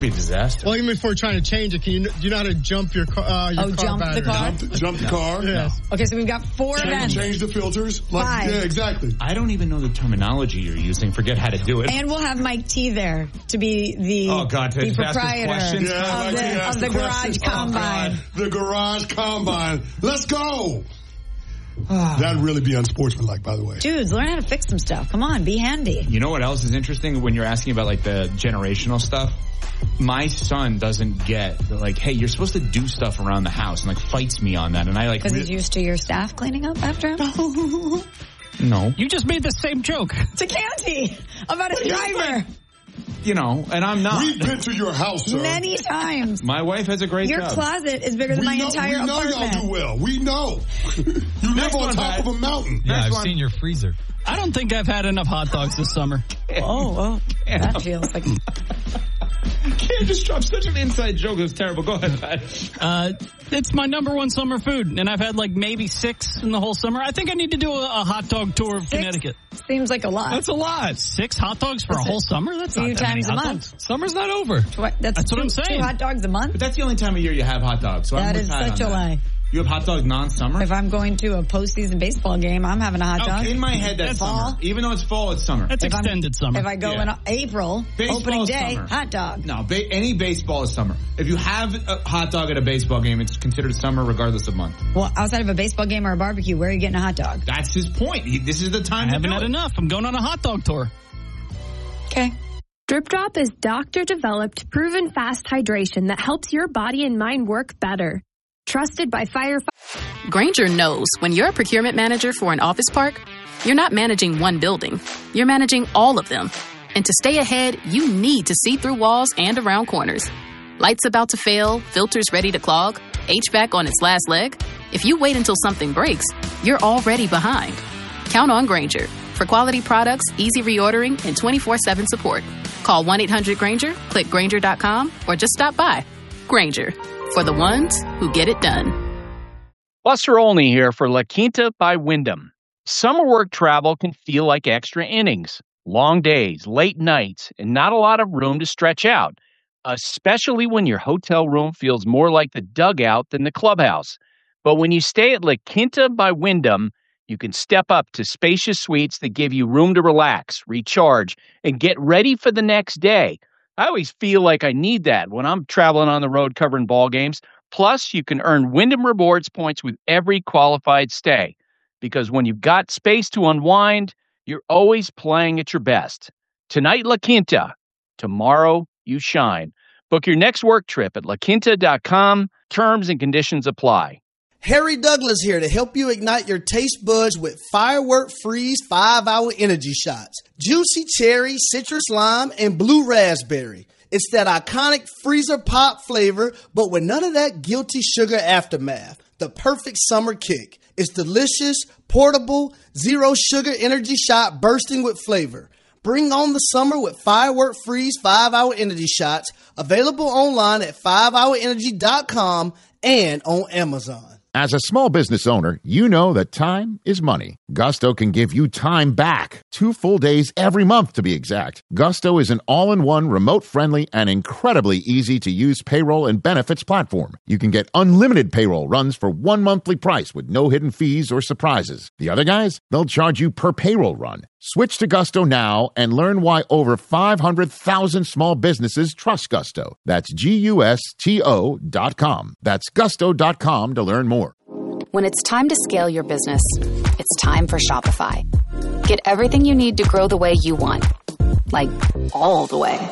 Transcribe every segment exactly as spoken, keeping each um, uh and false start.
be a disaster. Well, even before trying to change it, can you, do you know how to jump your car? Uh, your oh, car jump battery? the car? Jump, jump the car? Yes. No. Okay, so we've got four change, events. Change the filters. Like, Five. Yeah, exactly. I don't even know the terminology you're using. Forget how to do it. And we'll have Mike T there to be the, oh, God, to the ask us proprietor questions. Yeah, of, Mike T the, asked of the the Garage questions. Combine. Oh, God. The Garage Combine. Let's go. That'd really be unsportsmanlike, by the way. Dudes, learn how to fix some stuff. Come on, be handy. You know what else is interesting when you're asking about like the generational stuff? My son doesn't get like, hey, you're supposed to do stuff around the house, and like fights me on that. And I like because he's used to your staff cleaning up after him. No, you just made the same joke to Canty about his driver. You know, and I'm not. We've been to your house, sir. Many times. My wife has a great Your job. closet is bigger than we my know, entire we know apartment. y'all do well. We know. You live on top of a mountain. Yeah, Next I've one. seen your freezer. I don't think I've had enough hot dogs this summer. Oh, oh. That feels like... Can't just drop such an inside joke. It's terrible. Go ahead, Pat. Uh, it's my number one summer food, and I've had like maybe six in the whole summer. I think I need to do a, a hot dog tour of Six Connecticut. Seems like a lot. That's a lot. Six hot dogs for a whole summer? That's few not that times many a hot month. dogs. Summer's not over. Tw- that's That's two, what I'm saying. Two hot dogs a month? But that's the only time of year you have hot dogs. So I'm That with is Pat such on a that. lie. You have hot dogs non-summer? If I'm going to a postseason baseball game, I'm having a hot dog. Okay, in my head, that's, That's summer. fall. Even though it's fall, it's summer. That's If I'm- extended summer. If I go Yeah. in April, Baseball opening is day, summer. hot dog. No, ba- any baseball is summer. If you have a hot dog at a baseball game, it's considered summer regardless of month. Well, outside of a baseball game or a barbecue, where are you getting a hot dog? That's his point. He, this is the time I to haven't do had it. enough. I'm going on a hot dog tour. Okay. Drip Drop is doctor-developed, proven fast hydration that helps your body and mind work better. Trusted by firefighters. Grainger knows when you're a procurement manager for an office park, you're not managing one building. You're managing all of them. And to stay ahead, you need to see through walls and around corners. Lights about to fail, filters ready to clog, H V A C on its last leg. If you wait until something breaks, you're already behind. Count on Grainger for quality products, easy reordering, and twenty-four seven support. Call one eight hundred Grainger, click Grainger dot com, or just stop by. Grainger, for the ones who get it done. Buster Olney here for La Quinta by Wyndham. Summer work travel can feel like extra innings. Long days, late nights, and not a lot of room to stretch out, especially when your hotel room feels more like the dugout than the clubhouse. But when you stay at La Quinta by Wyndham, you can step up to spacious suites that give you room to relax, recharge, and get ready for the next day. I always feel like I need that when I'm traveling on the road covering ball games. Plus, you can earn Wyndham Rewards points with every qualified stay. Because when you've got space to unwind, you're always playing at your best. Tonight, La Quinta. Tomorrow, you shine. Book your next work trip at la quinta dot com. Terms and conditions apply. Harry Douglas here to help you ignite your taste buds with Firework Freeze five hour Energy Shots. Juicy cherry, citrus lime, and blue raspberry. It's that iconic freezer pop flavor, but with none of that guilty sugar aftermath. The perfect summer kick. It's delicious, portable, zero sugar energy shot bursting with flavor. Bring on the summer with Firework Freeze five hour Energy Shots. Available online at five hour energy dot com and on Amazon. As a small business owner, you know that time is money. Gusto can give you time back. Two full days every month, to be exact. Gusto is an all-in-one, remote-friendly, and incredibly easy-to-use payroll and benefits platform. You can get unlimited payroll runs for one monthly price with no hidden fees or surprises. The other guys, they'll charge you per payroll run. Switch to Gusto now and learn why over five hundred thousand small businesses trust Gusto. That's G U S T O dot com. That's gusto dot com to learn more. When it's time to scale your business, it's time for Shopify. Get everything you need to grow the way you want. Like, all the way.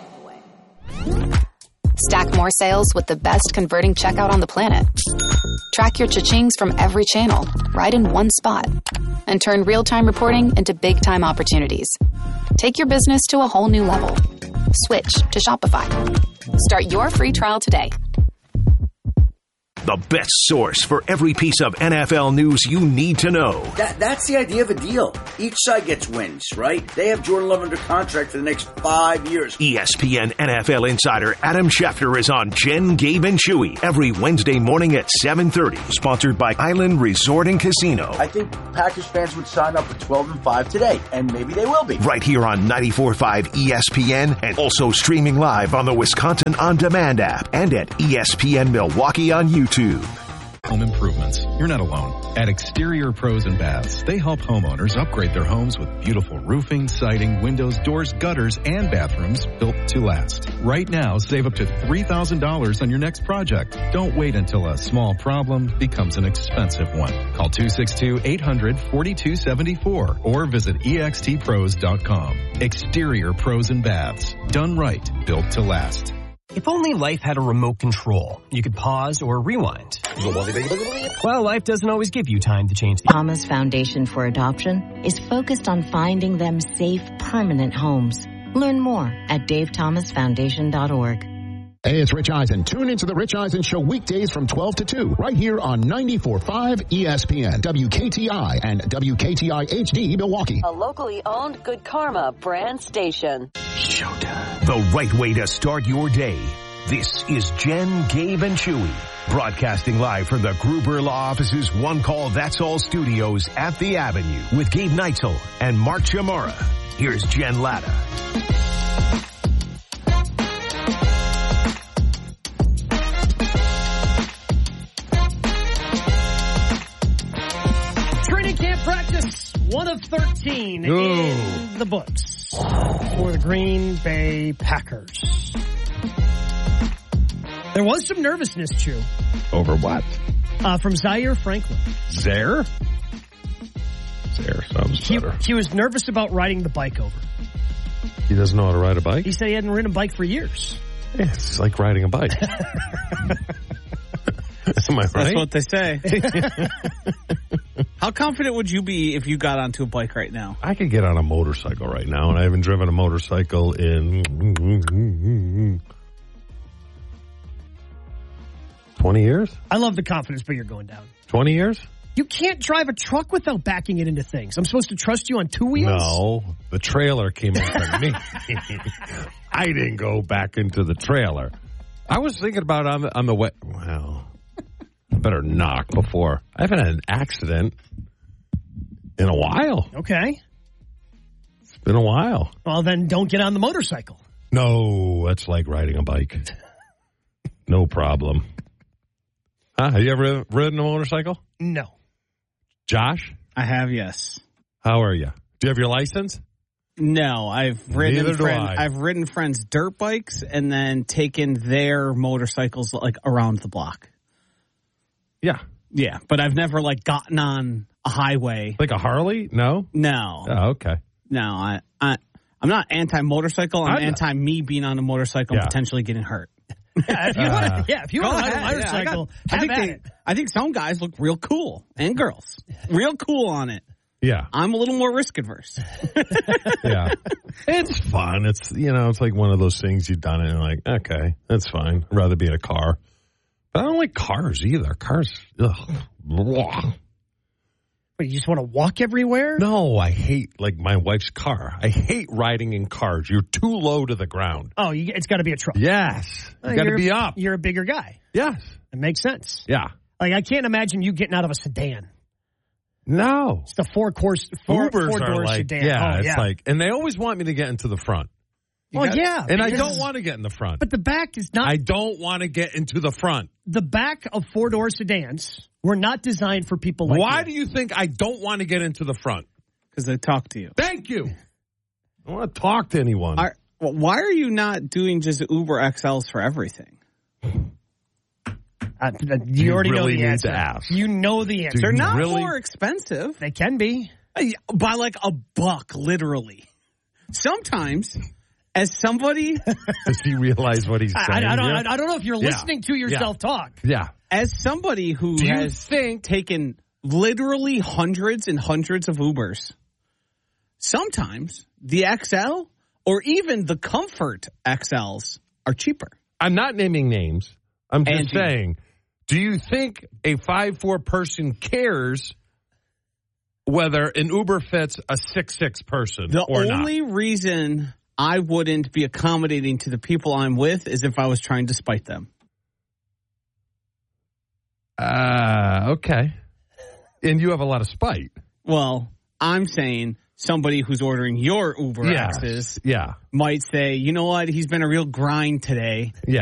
Stack more sales with the best converting checkout on the planet. Track your cha-chings from every channel, right in one spot. And turn real-time reporting into big-time opportunities. Take your business to a whole new level. Switch to Shopify. Start your free trial today. the best source for every piece of N F L news you need to know. That, that's the idea of a deal. Each side gets wins, right? They have Jordan Love under contract for the next five years. E S P N N F L insider Adam Schefter is on Jen, Gabe, and Chewy every Wednesday morning at seven thirty. Sponsored by Island Resort and Casino. I think Packers fans would sign up for twelve and five today, and maybe they will be. Right here on ninety-four point five E S P N and also streaming live on the Wisconsin On Demand app and at E S P N Milwaukee on YouTube. Home improvements. You're not alone. At Exterior Pros and Baths, they help homeowners upgrade their homes with beautiful roofing, siding, windows, doors, gutters, and bathrooms built to last. Right now, save up to three thousand dollars on your next project. Don't wait until a small problem becomes an expensive one. Call two six two, eight hundred, four two seven four or visit E X T pros dot com. Exterior Pros and Baths. Done right. Built to last. If only life had a remote control, you could pause or rewind. Well, life doesn't always give you time to change. Thomas Foundation for Adoption is focused on finding them safe, permanent homes. Learn more at dave thomas foundation dot org. Hey, it's Rich Eisen. Tune into the Rich Eisen Show weekdays from twelve to two, right here on ninety-four point five E S P N, W K T I, and W K T I H D Milwaukee. A locally owned Good Karma brand station. Showtime. The right way to start your day. This is Jen, Gabe, and Chewy, broadcasting live from the Gruber Law Office's One Call That's All studios at the Avenue with Gabe Neitzel and Mark Chamara. Here's Jen Latta. Training camp practice, one of thirteen Ooh. in the books for the Green Bay Packers. There was some nervousness, Chew. Over what? Uh, from Zaire Franklin. Zaire? Zaire sounds he, better. He was nervous about riding the bike over. He doesn't know how to ride a bike? He said he hadn't ridden a bike for years. Yeah, it's like riding a bike. Am I right? That's what they say. How confident would you be if you got onto a bike right now? I could get on a motorcycle right now, and I haven't driven a motorcycle in twenty years? I love the confidence, but you're going down. twenty years? You can't drive a truck without backing it into things. I'm supposed to trust you on two wheels? No, the trailer came into me. I didn't go back into the trailer. I was thinking about on the, on the way. Well, I better knock before. I haven't had an accident in a while. Okay. It's been a while. Well, then don't get on the motorcycle. No, that's like riding a bike. No problem. Huh? Have you ever ridden a motorcycle? No. Josh? I have, yes. How are you? Do you have your license? No, I've ridden Neither do friend, I. I've ridden friends' dirt bikes and then taken their motorcycles like around the block. Yeah. Yeah, but I've never like gotten on a highway. Like a Harley? No? No. Oh, okay. No, I, I I'm not anti-motorcycle. I'm, I'm anti me being on a motorcycle Yeah. and potentially getting hurt. Yeah, if you Uh, want to, yeah, if you want to ride a motorcycle, yeah, I, got, I have think at they, it. I think some guys look real cool and girls, real cool on it. Yeah. I'm a little more risk adverse. Yeah. It's fun. It's, you know, it's like one of those things you've done it and you're like, okay, that's fine. I'd rather be in a car. But I don't like cars either. Cars, ugh. Blah. But you just want to walk everywhere? No, I hate, like, my wife's car. I hate riding in cars. You're too low to the ground. Oh, you, it's got to be a truck. Yes. You Uh, got to you're- be up. You're a bigger guy. Yes. It makes sense. Yeah. Like, I can't imagine you getting out of a sedan. No. It's the four course, four, Ubers four are door like, sedan. yeah, oh, it's yeah. like, and they always want me to get into the front. You Well, got- yeah, And I because- don't want to get in the front. But the back is not. I don't want to get into the front. The back of four door sedans were not designed for people like Why you. do you think I don't want to get into the front? Because they talk to you. Thank you. I don't want to talk to anyone. Are, well, why are you not doing just Uber X Ls for everything? Uh, you, You already know really the need answer. to ask. You know the answer. They're not really? more expensive. They can be. By like a buck, literally. Sometimes, as somebody... Does he realize what he's saying? I, I, don't, here? I, I don't know if you're Yeah. listening to yourself Yeah. talk. Yeah. As somebody who Do you has think- taken literally hundreds and hundreds of Ubers, sometimes the X L or even the Comfort X Ls are cheaper. I'm not naming names. I'm just Angie. saying, Do you think a five four person cares whether an Uber fits a six six person The or not? only reason I wouldn't be accommodating to the people I'm with is if I was trying to spite them. Uh, okay. And you have a lot of spite. Well, I'm saying somebody who's ordering your Uber Yes. X's Yeah. might say, you know what, he's been a real grind today. Yeah.